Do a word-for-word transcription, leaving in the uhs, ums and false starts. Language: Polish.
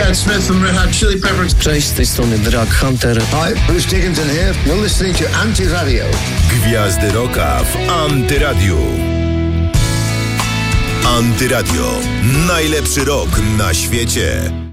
Chad Smith from Red Hot Chili Peppers. Cześć, z tej strony Drag Hunter. Hi, Bruce Dickinson here. You're listening to Antyradio. Gwiazdy Rocka w Antyradiu. Antyradio. Najlepszy rock na świecie.